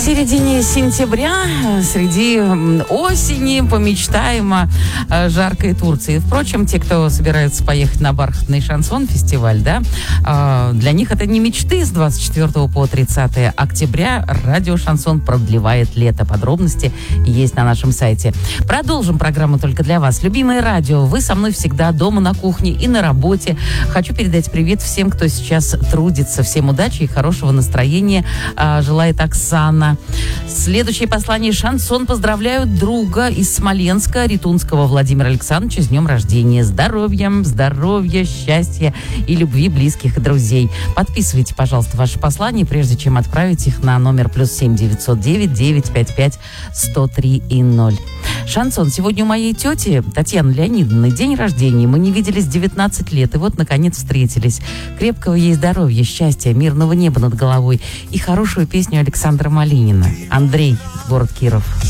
середине сентября, среди осени, помечтаемо жаркой Турции. Впрочем, те, кто собираются поехать на бархатный шансон-фестиваль, да, для них это не мечты. С 24 по 30 октября радио «Шансон» продлевает лето. Подробности есть на нашем сайте. Продолжим программу только для вас. Любимое радио, вы со мной всегда дома, на кухне и на работе. Хочу передать привет всем, кто сейчас трудится. Всем удачи и хорошего настроения желает Оксана. Следующее послание. «Шансон» поздравляют друга из Смоленска, Ритунского Владимира Александровича, с днем рождения. Здоровья, счастья и любви близких и друзей. Подписывайте, пожалуйста, ваши послания, прежде чем отправить их на номер +7 909 955 103 и 0. «Шансон». Сегодня у моей тети Татьяны Леонидовны день рождения. Мы не виделись 19 лет, и вот, наконец, встретились. Крепкого ей здоровья, счастья, мирного неба над головой и хорошую песню Александра Малинина. Андрей, город Киров.